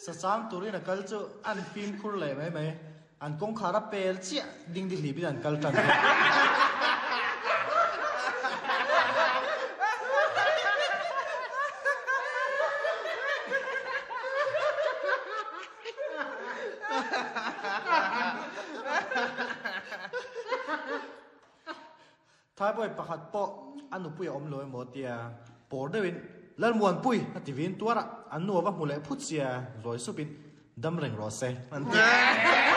sa sam turin a kal chu an pim khur le mai an kong khara pel chia ding di libi an kal tan thái boy pakhat po anu pui om loi mo tia por dewin lan muan pui ativin tuara anu wa mule phut sia roi supin dam reng ro se